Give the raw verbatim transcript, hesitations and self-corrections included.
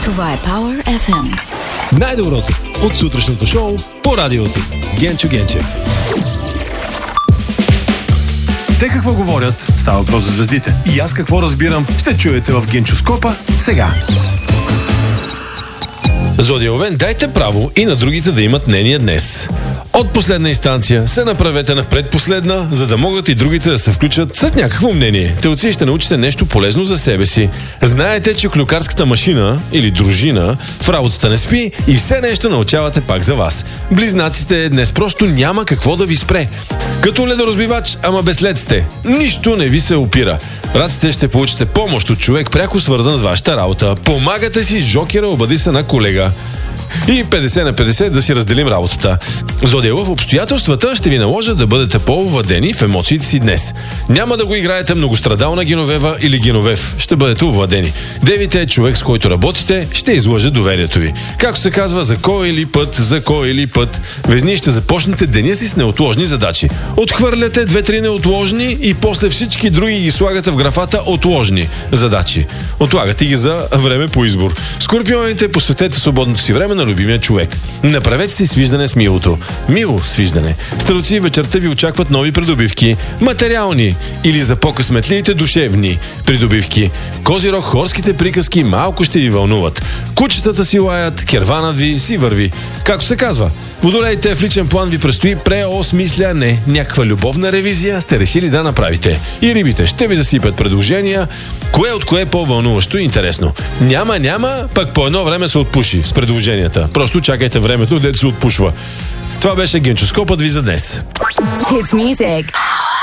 Това е Power еф ем. Най-доброто от сутрешното шоу по радиото с Генчо Генчев. Те какво говорят? Става въпрос за звездите. И аз какво разбирам? Ще чуете в Генчоскопа сега. Зодиовен, дайте право и на другите да имат мнение днес. От последна инстанция се направете на предпоследна, за да могат и другите да се включат с някакво мнение. Телци, ще научите нещо полезно за себе си. Знаете, че клюкарската машина или дружина в работата не спи и все нещо научавате пак за вас. Близнаците, днес просто няма какво да ви спре. Като ледоразбивач, ама без лед сте. Нищо не ви се опира. Раците, ще получите помощ от човек, пряко свързан с вашата работа. Помагате си, жокера, обади се на колега. И петдесет на петдесет да си разделим работата. Зодиелъв, обстоятелствата ще ви наложат да бъдете по-овладени в емоциите си днес. Няма да го играете многострадална Геновева или Геновев. Ще бъдете овладени. Девите, човек с който работите, ще излъже доверието ви. Както се казва, за кой или път, за кой или път. Везни ще започнете деня си с неотложни задачи. Отхвърляте две-три неотложни и после всички други ги слагате в графата отложни задачи. Отлагате ги за време по избор. Скорпионите, посветете свободното си време на любимия човек. Направете си свиждане с милото. Мило свиждане. Стрелци, вечерта ви очакват нови придобивки. Материални или за по-късметливите душевни придобивки. Козирог, хорските приказки малко ще ви вълнуват. Кучетата си лаят, керванът ви си върви. Както се казва, водолеите, в личен план ви предстои преосмисляне. Някаква любовна ревизия сте решили да направите. И рибите ще ви засипят предложения. Кое от кое е по-вълнуващо и интересно. Няма, няма, пък по едно време се отпуши с предложенията. Просто чакайте времето, дето се отпушва. Това беше Генчоскопът ви за днес. Hits music.